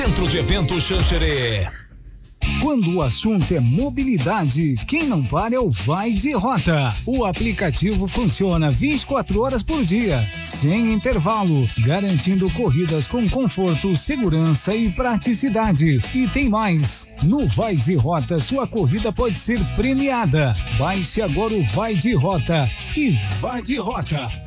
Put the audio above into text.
Centro de Eventos Xanxerê. Quando o assunto é mobilidade, quem não para é o Vai de Rota. O aplicativo funciona 24 horas por dia, sem intervalo, garantindo corridas com conforto, segurança e praticidade. E tem mais, no Vai de Rota sua corrida pode ser premiada. Baixe agora o Vai de Rota e vá de rota.